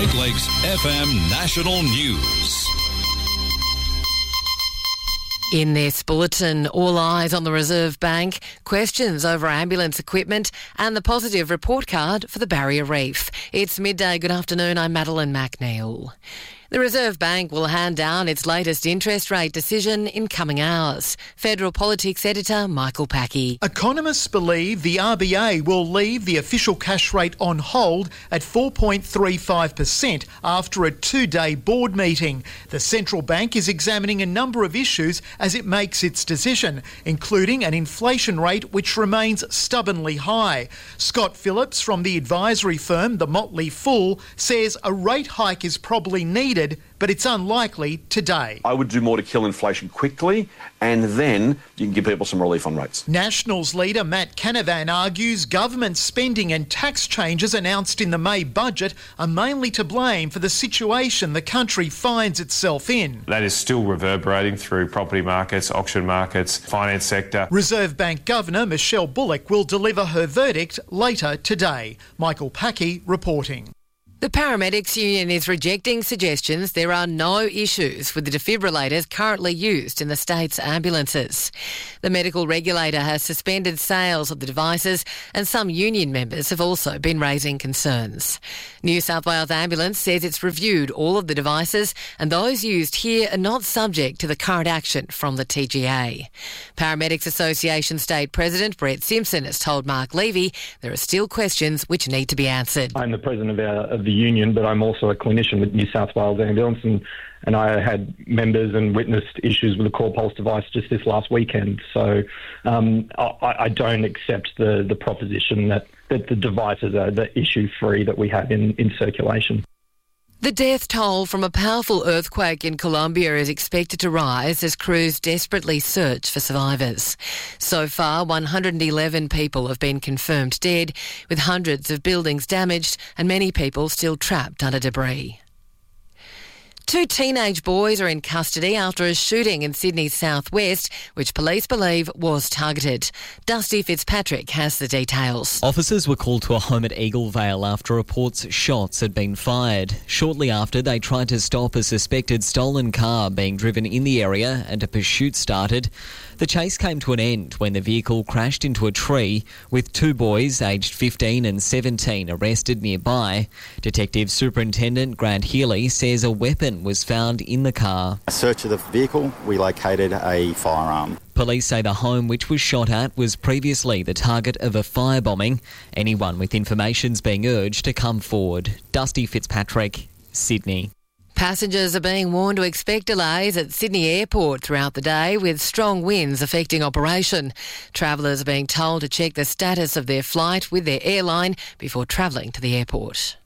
Great Lakes FM National News. In this bulletin, all eyes on the Reserve Bank, questions over ambulance equipment and the positive report card for the Barrier Reef. It's midday. Good afternoon. I'm Madeline McNeil. The Reserve Bank will hand down its latest interest rate decision in coming hours. Federal Politics Editor Michael Packey. Economists believe the RBA will leave the official cash rate on hold at 4.35% after a two-day board meeting. The central bank is examining a number of issues as it makes its decision, including an inflation rate which remains stubbornly high. Scott Phillips from the advisory firm The Motley Fool says a rate hike is probably needed, but it's unlikely today. I would do more to kill inflation quickly, and then you can give people some relief on rates. Nationals leader Matt Canavan argues government spending and tax changes announced in the May budget are mainly to blame for the situation the country finds itself in. That is still reverberating through property markets, auction markets, finance sector. Reserve Bank Governor Michelle Bullock will deliver her verdict later today. Michael Packey reporting. The Paramedics Union is rejecting suggestions there are no issues with the defibrillators currently used in the state's ambulances. The medical regulator has suspended sales of the devices, and some union members have also been raising concerns. New South Wales Ambulance says it's reviewed all of the devices, and those used here are not subject to the current action from the TGA. Paramedics Association State President Brett Simpson has told Mark Levy there are still questions which need to be answered. I'm the president of the union, but I'm also a clinician with New South Wales Ambulance, and I had members and witnessed issues with the Core Pulse device just this last weekend. So I don't accept the proposition that the devices are the issue-free that we have in circulation. The death toll from a powerful earthquake in Colombia is expected to rise as crews desperately search for survivors. So far, 111 people have been confirmed dead, with hundreds of buildings damaged and many people still trapped under debris. Two teenage boys are in custody after a shooting in Sydney's southwest, which police believe was targeted. Dusty Fitzpatrick has the details. Officers were called to a home at Eaglevale after reports shots had been fired. Shortly after, they tried to stop a suspected stolen car being driven in the area and a pursuit started. The chase came to an end when the vehicle crashed into a tree, with two boys aged 15 and 17 arrested nearby. Detective Superintendent Grant Healy says a weapon was found in the car. A search of the vehicle, we located a firearm. Police say the home which was shot at was previously the target of a firebombing. Anyone with information's being urged to come forward. Dusty Fitzpatrick, Sydney. Passengers are being warned to expect delays at Sydney Airport throughout the day, with strong winds affecting operation. Travellers are being told to check the status of their flight with their airline before travelling to the airport.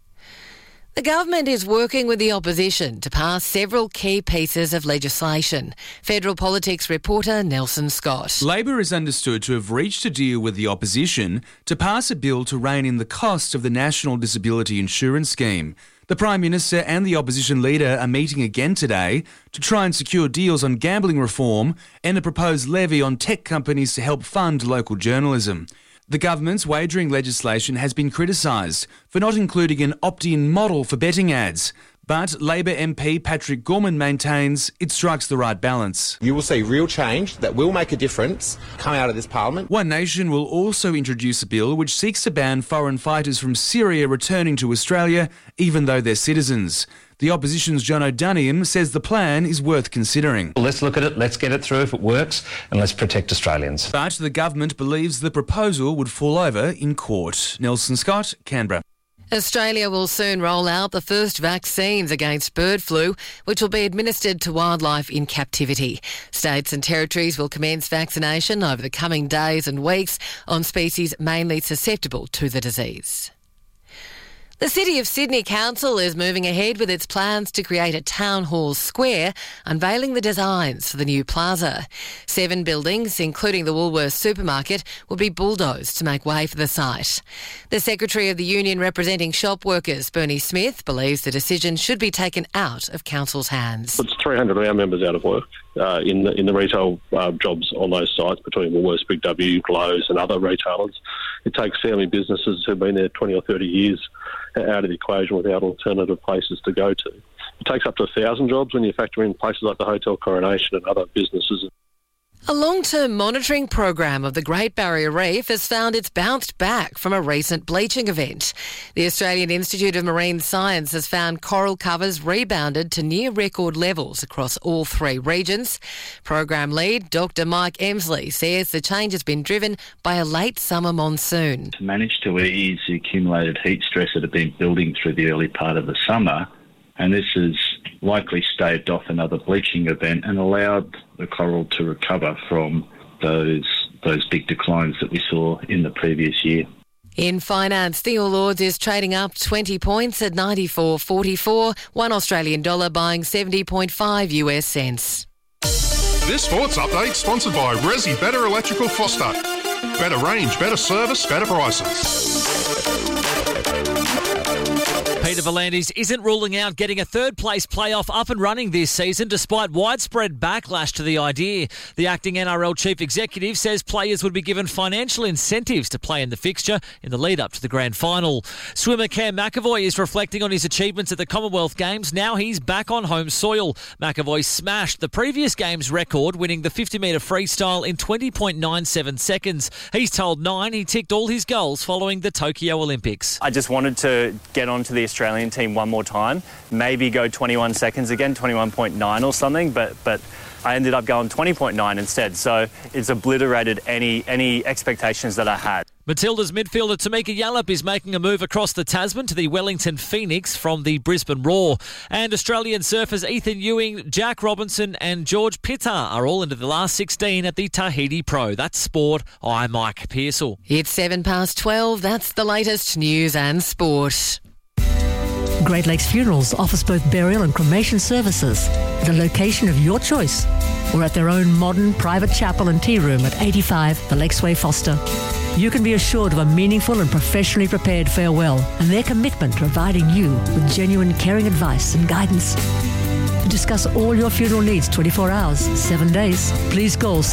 The government is working with the opposition to pass several key pieces of legislation. Federal Politics reporter Nelson Scott. Labor is understood to have reached a deal with the opposition to pass a bill to rein in the cost of the National Disability Insurance Scheme. The Prime Minister and the opposition leader are meeting again today to try and secure deals on gambling reform and a proposed levy on tech companies to help fund local journalism. The government's wagering legislation has been criticised for not including an opt-in model for betting ads. But Labor MP Patrick Gorman maintains it strikes the right balance. You will see real change that will make a difference come out of this parliament. One Nation will also introduce a bill which seeks to ban foreign fighters from Syria returning to Australia, even though they're citizens. The opposition's John O'Doniam says the plan is worth considering. Let's look at it, let's get it through if it works, and let's protect Australians. But the government believes the proposal would fall over in court. Nelson Scott, Canberra. Australia will soon roll out the first vaccines against bird flu, which will be administered to wildlife in captivity. States and territories will commence vaccination over the coming days and weeks on species mainly susceptible to the disease. The City of Sydney Council is moving ahead with its plans to create a town hall square, unveiling the designs for the new plaza. 7 buildings, including the Woolworths supermarket, will be bulldozed to make way for the site. The Secretary of the Union representing shop workers, Bernie Smith, believes the decision should be taken out of Council's hands. It's 300 of our members out of work in the retail jobs on those sites between Woolworths, Big W, Lowe's and other retailers. It takes family businesses who've been there 20 or 30 years out of the equation without alternative places to go to. It takes up to 1,000 jobs when you factor in places like the Hotel Coronation and other businesses. A long-term monitoring program of the Great Barrier Reef has found it's bounced back from a recent bleaching event. The Australian Institute of Marine Science has found coral covers rebounded to near record levels across all three regions. Program lead Dr Mike Emsley says the change has been driven by a late summer monsoon. To manage to ease the accumulated heat stress that had been building through the early part of the summer, and this has likely staved off another bleaching event and allowed the coral to recover from those big declines that we saw in the previous year. In finance, the All Ords is trading up 20 points at 94.44, $1 Australian dollar buying 70.5 US cents. This sports update sponsored by Resi Better Electrical Foster. Better range, better service, better prices. Peter V'landys isn't ruling out getting a third-place playoff up and running this season despite widespread backlash to the idea. The acting NRL chief executive says players would be given financial incentives to play in the fixture in the lead-up to the grand final. Swimmer Cam McAvoy is reflecting on his achievements at the Commonwealth Games. Now he's back on home soil. McAvoy smashed the previous game's record, winning the 50-metre freestyle in 20.97 seconds. He's told Nine he ticked all his goals following the Tokyo Olympics. I just wanted to get onto the Australian team one more time, maybe go 21 seconds again, 21.9 or something, but I ended up going 20.9 instead, so it's obliterated any expectations that I had. Matilda's midfielder Tamika Yallop is making a move across the Tasman to the Wellington Phoenix from the Brisbane Roar. And Australian surfers Ethan Ewing, Jack Robinson and George Pitar are all into the last 16 at the Tahiti Pro. That's sport. I'm Mike Pearsall. It's 12:07. That's the latest news and sport. Great Lakes Funerals offers both burial and cremation services at a location of your choice or at their own modern private chapel and tea room at 85 The Lakesway Foster. You can be assured of a meaningful and professionally prepared farewell and their commitment to providing you with genuine caring advice and guidance. To discuss all your funeral needs 24 hours, 7 days, please call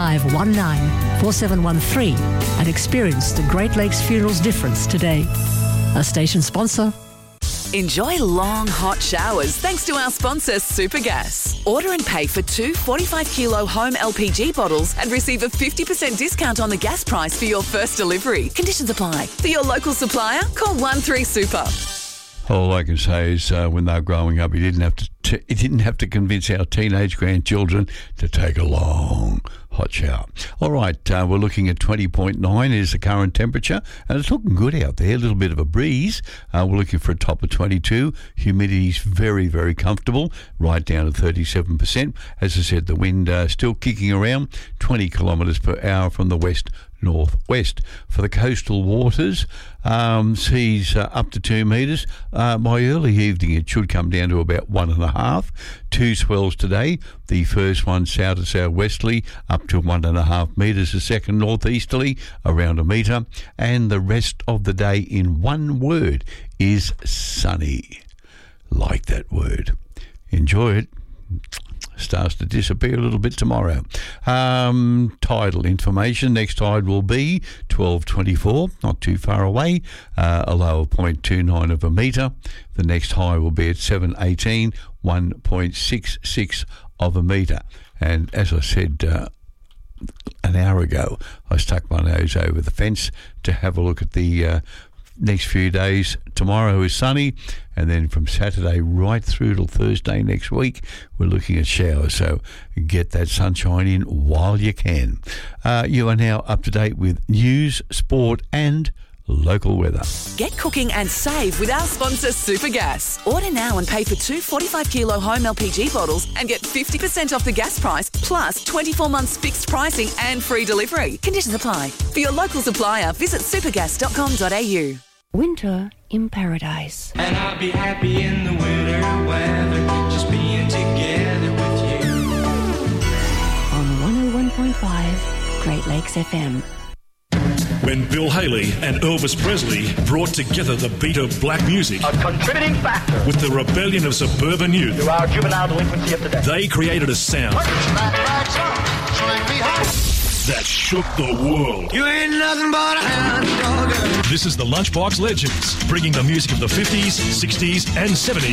6519-4713 and experience the Great Lakes Funerals difference today. A station sponsor. Enjoy long, hot showers thanks to our sponsor, Supergas. Order and pay for 2 45-kilo home LPG bottles and receive a 50% discount on the gas price for your first delivery. Conditions apply. For your local supplier, call 13-SUPER. All I can say is when they were growing up, he didn't have to convince our teenage grandchildren to take a long, hot shower. All right, we're looking at 20.9 is the current temperature, and it's looking good out there. A little bit of a breeze. We're looking for a top of 22. Humidity's very, very comfortable, right down to 37%. As I said, the wind still kicking around 20 kilometres per hour from the west-northwest. For the coastal waters, seas up to 2 metres. By early evening, it should come down to about 1.5. 2 swells today. The first one south to southwesterly up to 1.5 metres. The second northeasterly around 1 metre. And the rest of the day, in one word, is sunny. Like that word. Enjoy it. Starts to disappear a little bit tomorrow. Tidal information. Next tide will be 12:24, not too far away. A low of 0.29 of a metre. The next high will be at 7:18, 1.66 of a metre. And as I said an hour ago, I stuck my nose over the fence to have a look at the next few days. Tomorrow is sunny, and then from Saturday right through till Thursday next week, we're looking at showers. So get that sunshine in while you can. You are now up to date with news, sport, and local weather. Get cooking and save with our sponsor, Supergas. Order now and pay for 2 45-kilo home LPG bottles and get 50% off the gas price, plus 24 months fixed pricing and free delivery. Conditions apply. For your local supplier, visit supergas.com.au. Winter in paradise. And I'll be happy in the winter weather, just being together with you. On 101.5 Great Lakes FM. When Bill Haley and Elvis Presley brought together the beat of black music, a contributing factor, with the rebellion of suburban youth, to our juvenile delinquency of today, they created a sound. that shook the world. You ain't nothing but a hound dog. This is the Lunchbox Legends, bringing the music of the 50s, 60s and 70s